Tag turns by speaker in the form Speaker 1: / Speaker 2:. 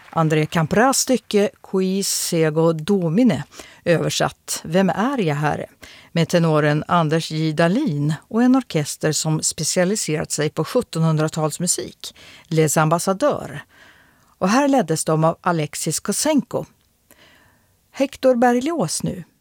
Speaker 1: André Campras stycke Qui sego domine, översatt Vem är jag, Herre, med tenoren Anders J. Dahlin och en orkester som specialiserat sig på 1700-talsmusik, Les Ambassadeurs. Och här leddes de av Alexis Kosenko. Hector Berlioz nu.